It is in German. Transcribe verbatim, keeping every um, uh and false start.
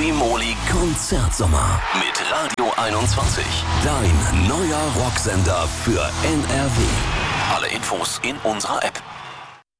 Primoly Konzertsommer mit Radio einundzwanzig. Dein neuer Rocksender für N R W. Alle Infos in unserer App.